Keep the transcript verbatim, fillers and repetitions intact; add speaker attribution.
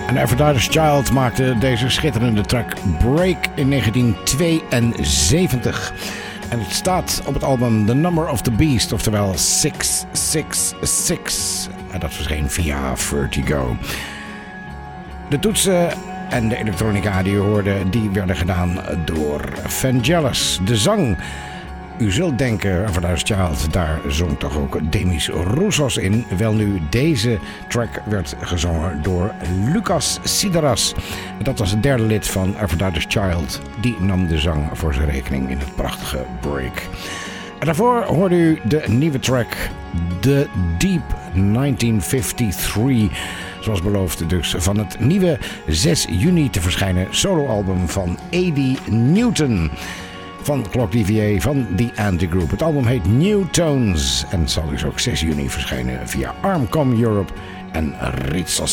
Speaker 1: En Aphrodite's Child maakte deze schitterende track Break in negentien tweeënzeventig. En het staat op het album The Number of the Beast, oftewel zes zes zes. En dat verscheen via Vertigo. De toetsen en de elektronica die u hoorde, die werden gedaan door Vangelis. De zang, u zult denken, Aphrodite's Child, daar zong toch ook Demis Roussos in. Wel nu, deze track werd gezongen door Lucas Sideras. Dat was het derde lid van Aphrodite's Child. Die nam de zang voor zijn rekening in het prachtige Break. En daarvoor hoorde u de nieuwe track The Deep negentien vijfenvijftig. Zoals beloofd dus van het nieuwe zes juni te verschijnen soloalbum van Eddie Newton. Van Clock D V A van The Anti-Group. Het album heet New Tones en zal dus ook zes juni verschijnen via Armcom Europe en Ritsos